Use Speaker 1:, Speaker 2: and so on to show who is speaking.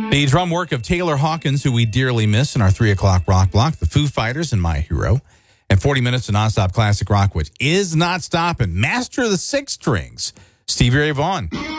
Speaker 1: The drum work of Taylor Hawkins, who we dearly miss in our 3 o'clock rock block, the Foo Fighters and My Hero, and 40 minutes of nonstop classic rock, which is not stopping. Master of the Six Strings, Stevie Ray Vaughan.